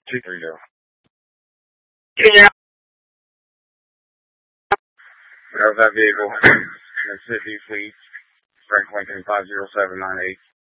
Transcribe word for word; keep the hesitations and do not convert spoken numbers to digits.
two three zero. Yeah. There's that vehicle. Mississippi Fleet. Frank Lincoln five zero seven nine eight.